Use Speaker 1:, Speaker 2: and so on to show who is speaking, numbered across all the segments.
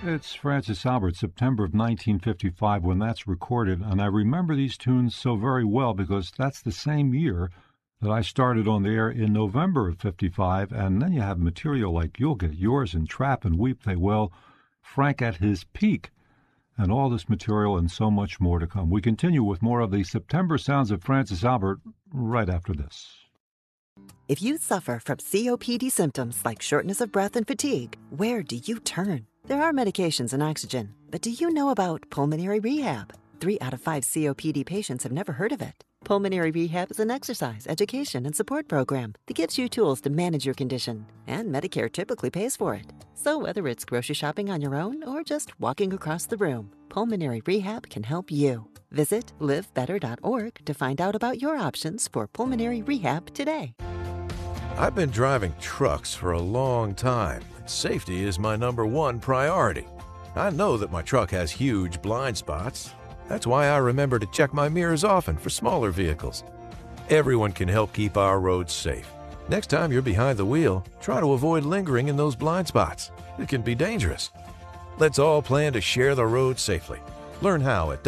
Speaker 1: It's Francis Albert, September of 1955, when that's recorded, and I remember these tunes so very well because that's the same year that I started on the air in November of 55, and then you have material like You'll Get Yours and Trap and Weep They Will, Frank at his peak, and all this material and so much more to come. We continue with more of the September sounds of Francis Albert right after this.
Speaker 2: If you suffer from COPD symptoms like shortness of breath and fatigue, where do you turn? There are medications and oxygen, but do you know about pulmonary rehab? 3 out of 5 COPD patients have never heard of it. Pulmonary rehab is an exercise, education, and support program that gives you tools to manage your condition, and Medicare typically pays for it. So whether it's grocery shopping on your own or just walking across the room, pulmonary rehab can help you. Visit livebetter.org to find out about your options for pulmonary rehab today.
Speaker 3: I've been driving trucks for a long time. Safety is my #1 priority. I know that my truck has huge blind spots. That's why I remember to check my mirrors often for smaller vehicles. Everyone can help keep our roads safe. Next time you're behind the wheel, try to avoid lingering in those blind spots. It can be dangerous. Let's all plan to share the road safely. Learn how at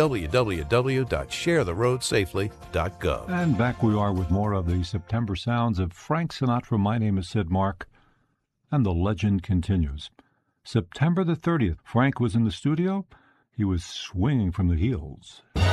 Speaker 3: www.sharetheroadsafely.gov.
Speaker 1: And back we are with more of the September sounds of Frank Sinatra. My name is Sid Mark, and the legend continues. September the 30th, Frank was in the studio. He was swinging from the heels.